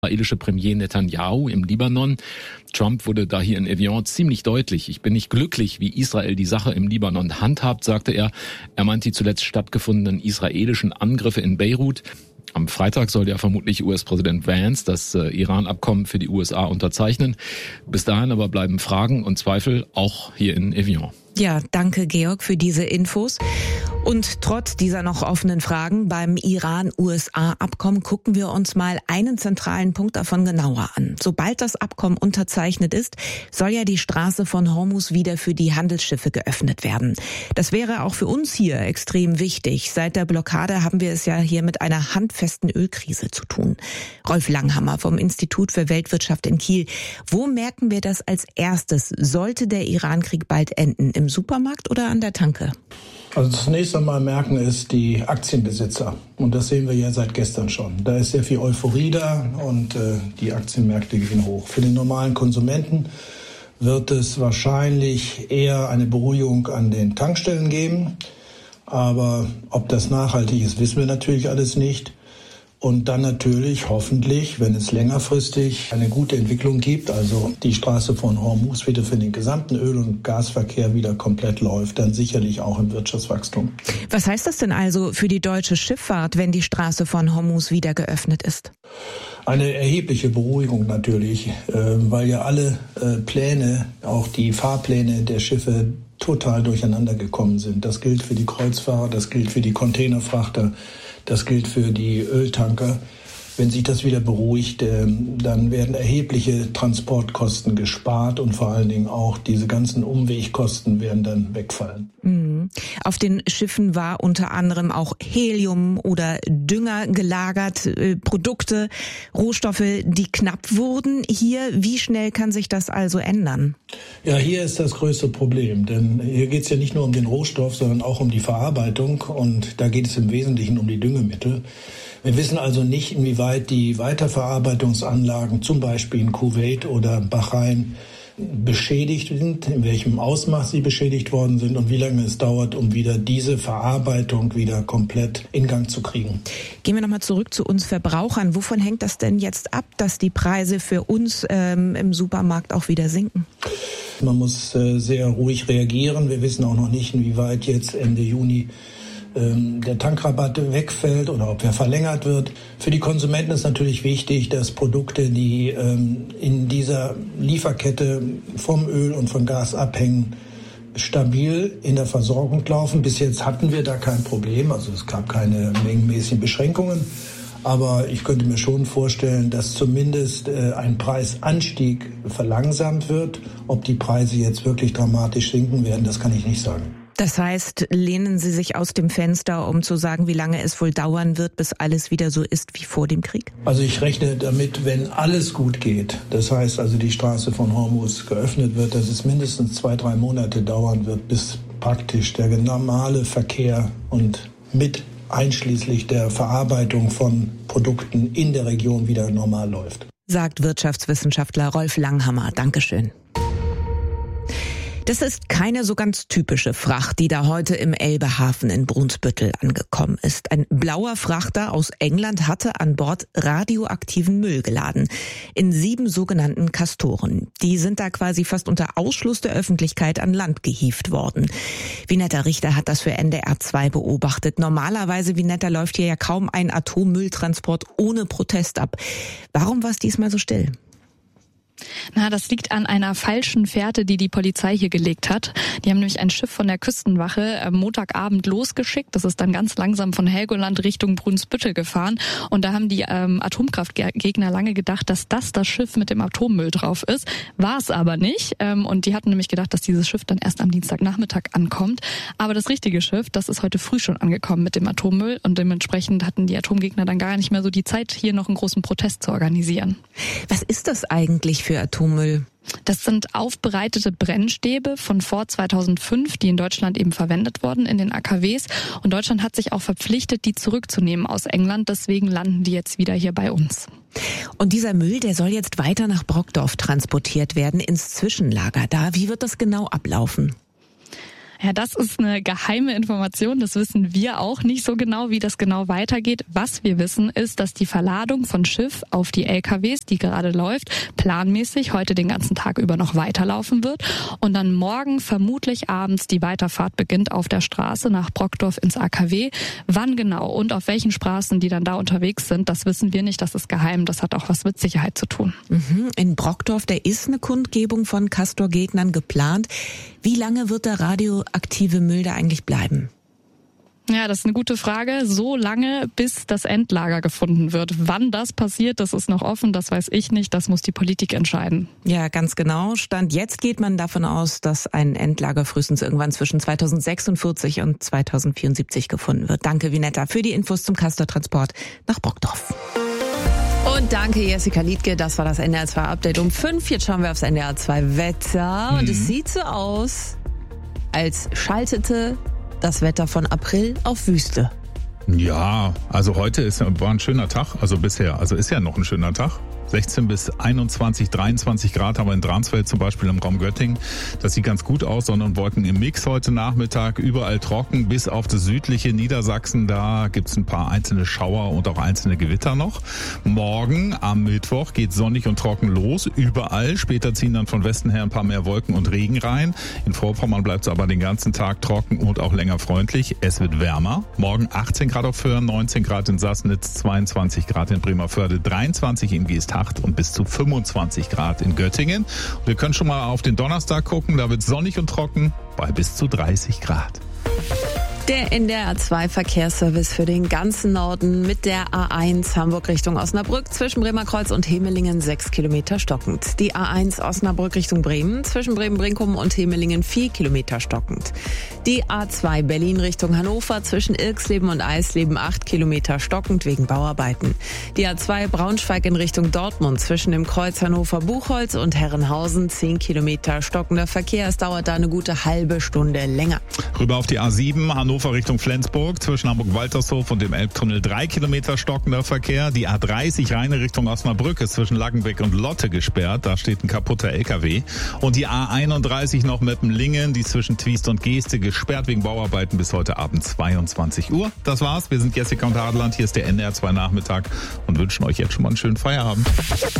israelische Premier Netanyahu im Libanon. Trump wurde da hier in Evian ziemlich deutlich. Ich bin nicht glücklich, wie Israel die Sache im Libanon handhabt, sagte er. Er meint die zuletzt stattgefundenen israelischen Angriffe in Beirut. Am Freitag soll ja vermutlich US-Präsident Vance das Iran-Abkommen für die USA unterzeichnen. Bis dahin aber bleiben Fragen und Zweifel auch hier in Evian. Ja, danke Georg für diese Infos. Und trotz dieser noch offenen Fragen beim Iran-USA-Abkommen gucken wir uns mal einen zentralen Punkt davon genauer an. Sobald das Abkommen unterzeichnet ist, soll ja die Straße von Hormuz wieder für die Handelsschiffe geöffnet werden. Das wäre auch für uns hier extrem wichtig. Seit der Blockade haben wir es ja hier mit einer handfesten Ölkrise zu tun. Rolf Langhammer vom Institut für Weltwirtschaft in Kiel. Wo merken wir das als erstes? Sollte der Iran-Krieg bald enden? Im Supermarkt oder an der Tanke? Also zunächst einmal merken es die Aktienbesitzer. Und das sehen wir ja seit gestern schon. Da ist sehr viel Euphorie da und die Aktienmärkte gehen hoch. Für den normalen Konsumenten wird es wahrscheinlich eher eine Beruhigung an den Tankstellen geben. Aber ob das nachhaltig ist, wissen wir natürlich alles nicht. Und dann natürlich hoffentlich, wenn es längerfristig eine gute Entwicklung gibt, also die Straße von Hormuz wieder für den gesamten Öl- und Gasverkehr wieder komplett läuft, dann sicherlich auch im Wirtschaftswachstum. Was heißt das denn also für die deutsche Schifffahrt, wenn die Straße von Hormuz wieder geöffnet ist? Eine erhebliche Beruhigung natürlich, weil ja alle Pläne, auch die Fahrpläne der Schiffe total durcheinander gekommen sind. Das gilt für die Kreuzfahrer, das gilt für die Containerfrachter, das gilt für die Öltanker. Wenn sich das wieder beruhigt, dann werden erhebliche Transportkosten gespart und vor allen Dingen auch diese ganzen Umwegkosten werden dann wegfallen. Auf den Schiffen war unter anderem auch Helium oder Dünger gelagert, Produkte, Rohstoffe, die knapp wurden. Hier, wie schnell kann sich das also ändern? Ja, hier ist das größte Problem, denn hier geht es ja nicht nur um den Rohstoff, sondern auch um die Verarbeitung und da geht es im Wesentlichen um die Düngemittel. Wir wissen also nicht, inwieweit die Weiterverarbeitungsanlagen, zum Beispiel in Kuwait oder Bahrain, beschädigt sind, in welchem Ausmaß sie beschädigt worden sind und wie lange es dauert, um wieder diese Verarbeitung wieder komplett in Gang zu kriegen. Gehen wir nochmal zurück zu uns Verbrauchern. Wovon hängt das denn jetzt ab, dass die Preise für uns im Supermarkt auch wieder sinken? Man muss sehr ruhig reagieren. Wir wissen auch noch nicht, inwieweit jetzt Ende Juni der Tankrabatt wegfällt oder ob er verlängert wird. Für die Konsumenten ist natürlich wichtig, dass Produkte, die in dieser Lieferkette vom Öl und von Gas abhängen, stabil in der Versorgung laufen. Bis jetzt hatten wir da kein Problem, also es gab keine mengenmäßigen Beschränkungen. Aber ich könnte mir schon vorstellen, dass zumindest ein Preisanstieg verlangsamt wird. Ob die Preise jetzt wirklich dramatisch sinken werden, das kann ich nicht sagen. Das heißt, lehnen Sie sich aus dem Fenster, um zu sagen, wie lange es wohl dauern wird, bis alles wieder so ist wie vor dem Krieg? Also ich rechne damit, wenn alles gut geht, das heißt also die Straße von Hormuz geöffnet wird, dass es mindestens 2-3 Monate dauern wird, bis praktisch der normale Verkehr und mit einschließlich der Verarbeitung von Produkten in der Region wieder normal läuft. Sagt Wirtschaftswissenschaftler Rolf Langhammer. Dankeschön. Das ist keine so ganz typische Fracht, die da heute im Elbehafen in Brunsbüttel angekommen ist. Ein blauer Frachter aus England hatte an Bord radioaktiven Müll geladen. In 7 sogenannten Castoren. Die sind da quasi fast unter Ausschluss der Öffentlichkeit an Land gehievt worden. Vinetta Richter hat das für NDR 2 beobachtet. Normalerweise, Vinetta, läuft hier ja kaum ein Atommülltransport ohne Protest ab. Warum war es diesmal so still? Das liegt an einer falschen Fährte, die die Polizei hier gelegt hat. Die haben nämlich ein Schiff von der Küstenwache am Montagabend losgeschickt. Das ist dann ganz langsam von Helgoland Richtung Brunsbüttel gefahren. Und da haben die Atomkraftgegner lange gedacht, dass das Schiff mit dem Atommüll drauf ist. War es aber nicht. Und die hatten nämlich gedacht, dass dieses Schiff dann erst am Dienstagnachmittag ankommt. Aber das richtige Schiff, das ist heute früh schon angekommen mit dem Atommüll. Und dementsprechend hatten die Atomgegner dann gar nicht mehr so die Zeit, hier noch einen großen Protest zu organisieren. Was ist das eigentlich für Atommüll? Das sind aufbereitete Brennstäbe von vor 2005, die in Deutschland eben verwendet wurden in den AKWs. Und Deutschland hat sich auch verpflichtet, die zurückzunehmen aus England. Deswegen landen die jetzt wieder hier bei uns. Und dieser Müll, der soll jetzt weiter nach Brockdorf transportiert werden, ins Zwischenlager da. Wie wird das genau ablaufen? Ja, das ist eine geheime Information. Das wissen wir auch nicht so genau, wie das genau weitergeht. Was wir wissen, ist, dass die Verladung von Schiff auf die LKWs, die gerade läuft, planmäßig heute den ganzen Tag über noch weiterlaufen wird und dann morgen vermutlich abends die Weiterfahrt beginnt auf der Straße nach Brockdorf ins AKW. Wann genau und auf welchen Straßen die dann da unterwegs sind, das wissen wir nicht. Das ist geheim. Das hat auch was mit Sicherheit zu tun. In Brockdorf, da ist eine Kundgebung von Castor-Gegnern geplant. Wie lange wird der radioaktive Müll da eigentlich bleiben? Ja, das ist eine gute Frage. So lange, bis das Endlager gefunden wird. Wann das passiert, das ist noch offen, das weiß ich nicht. Das muss die Politik entscheiden. Ja, ganz genau. Stand jetzt geht man davon aus, dass ein Endlager frühestens irgendwann zwischen 2046 und 2074 gefunden wird. Danke, Vinetta, für die Infos zum Castor-Transport nach Brockdorf. Und danke, Jessica Liedtke. Das war das NDR 2 Update um 5. Jetzt schauen wir aufs NDR 2 Wetter. Und es sieht so aus, als schaltete das Wetter von April auf Wüste. Ja, also heute war ein schöner Tag, also bisher. Also ist ja noch ein schöner Tag. 16 bis 21, 23 Grad haben wir in Dransfeld zum Beispiel im Raum Göttingen. Das sieht ganz gut aus, Sonne und Wolken im Mix heute Nachmittag. Überall trocken, bis auf das südliche Niedersachsen. Da gibt's ein paar einzelne Schauer und auch einzelne Gewitter noch. Morgen am Mittwoch geht sonnig und trocken los. Überall. Später ziehen dann von Westen her ein paar mehr Wolken und Regen rein. In Vorpommern bleibt es aber den ganzen Tag trocken und auch länger freundlich. Es wird wärmer. Morgen 18 Grad auf Föhren, 19 Grad in Sassnitz, 22 Grad in Bremervörde, 23 in Geesthacht und bis zu 25 Grad in Göttingen. Und wir können schon mal auf den Donnerstag gucken, da wird es sonnig und trocken bei bis zu 30 Grad. Der NDR 2 Verkehrsservice für den ganzen Norden mit der A1 Hamburg Richtung Osnabrück zwischen Bremerkreuz und Hemelingen 6 Kilometer stockend. Die A1 Osnabrück Richtung Bremen zwischen Bremen-Brinkum und Hemelingen 4 Kilometer stockend. Die A2 Berlin Richtung Hannover zwischen Ilksleben und Eisleben 8 Kilometer stockend wegen Bauarbeiten. Die A2 Braunschweig in Richtung Dortmund zwischen dem Kreuz Hannover-Buchholz und Herrenhausen 10 Kilometer stockender Verkehr. Es dauert da eine gute halbe Stunde länger. Rüber auf die A7 Hannover Richtung Flensburg zwischen Hamburg-Waltershof und dem Elbtunnel 3 Kilometer stockender Verkehr. Die A30 Rheine Richtung Osnabrück ist zwischen Laggenbeck und Lotte gesperrt. Da steht ein kaputter LKW. Und die A31 noch Meppenlingen, die zwischen Twiest und Geeste gesperrt wegen Bauarbeiten bis heute Abend 22 Uhr. Das war's. Wir sind Jessica und Hadeland. Hier ist der NDR 2 Nachmittag und wünschen euch jetzt schon mal einen schönen Feierabend.